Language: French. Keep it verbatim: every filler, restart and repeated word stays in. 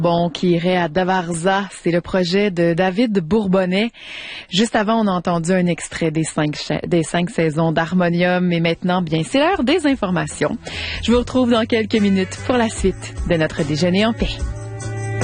Bon, qui irait à Davarza, c'est le projet de David Bourbonnais. Juste avant, on a entendu un extrait des cinq, cha- des cinq saisons d'Harmonium. Et maintenant, bien, c'est l'heure des informations. Je vous retrouve dans quelques minutes pour la suite de notre déjeuner en paix.